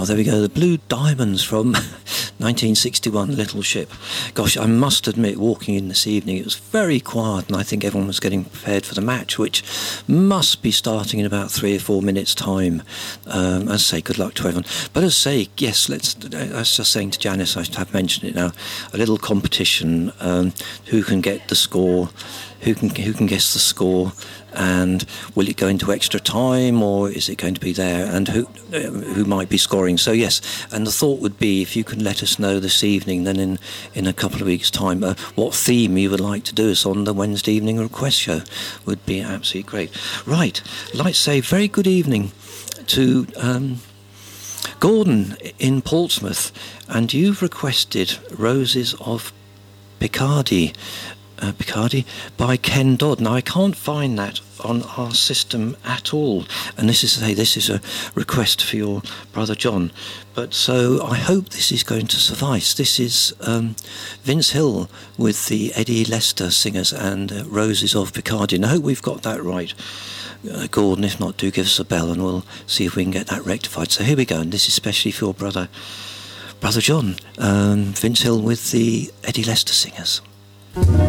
there we go. The Blue Diamonds from 1961, Little Ship. Gosh, I must admit, walking in this evening, it was very quiet, and I think everyone was getting prepared for the match, which must be starting in about 3 or 4 minutes' time. As I say, good luck to everyone. But as I say, yes, I was just saying to Janice, I have mentioned it now, a little competition, who can get the score, who can guess the score, and will it go into extra time, or is it going to be there, and who might be scoring. So yes, and the thought would be, if you can let us know this evening, then in a couple of weeks' time, what theme you would like to do us on the Wednesday evening request show would be absolutely great. Right, I'd like to say very good evening to Gordon in Portsmouth, and you've requested Roses of Picardy by Ken Dodd. Now I can't find that on our system at all, and this is a request for your brother John, but so I hope this is going to suffice. This is Vince Hill with the Eddie Lester Singers and Roses of Picardy, and I hope we've got that right, Gordon. If not, do give us a bell and we'll see if we can get that rectified. So here we go, and this is especially for your brother John, Vince Hill with the Eddie Lester Singers.